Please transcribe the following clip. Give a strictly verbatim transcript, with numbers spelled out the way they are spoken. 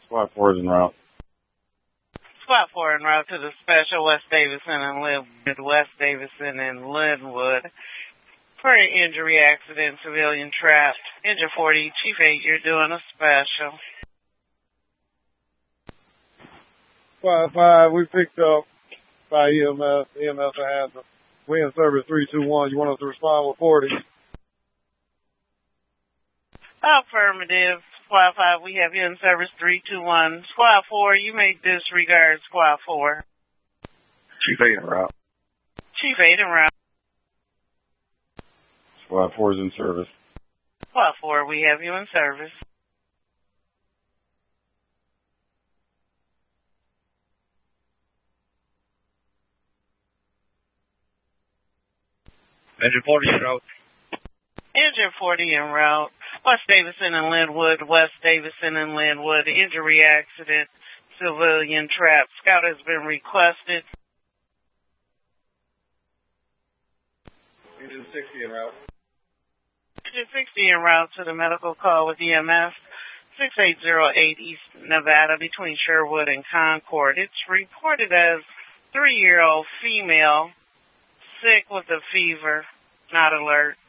Squad four is en route. Squad four en route to the special West Davidson and Linwood. West Davidson and Linwood. For an injury accident, civilian trapped. Engine forty, Chief eight, you're doing a special. Squad five, we picked up by E M S. E M S has a wind service three two one. You want us to respond with forty? Affirmative. Squad five, we have you in service three two one. Squad four, you may disregard Squad four. Chief eight en route. Chief eight en route. Squad four is in service. Squad four, we have you in service. Engine forty en route. Engine forty en route. West Davidson and Linwood. West Davidson and Linwood. Injury accident. Civilian trap. Scout has been requested. Engine sixty en route. Engine sixty en route to the medical call with E M S. six eight zero eight East Nevada between Sherwood and Concord. It's reported as three-year-old female, sick with a fever, not alert.